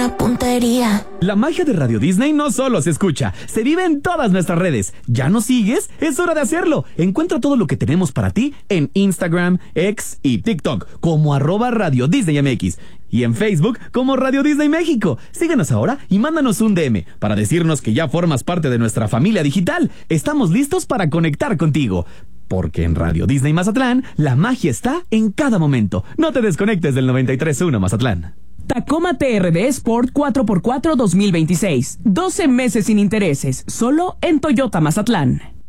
buena puntería. La magia de Radio Disney no solo se escucha, se vive en todas nuestras redes. ¿Ya nos sigues? Es hora de hacerlo. Encuentra todo lo que tenemos para ti en Instagram, X y TikTok como @Radio Disney MX y en Facebook como Radio Disney México. Síguenos ahora y mándanos un DM para decirnos que ya formas parte de nuestra familia digital. Estamos listos para conectar contigo. Porque en Radio Disney Mazatlán, la magia está en cada momento. No te desconectes del 93.1 Mazatlán. Tacoma TRD Sport 4x4 2026. 12 meses sin intereses, solo en Toyota Mazatlán.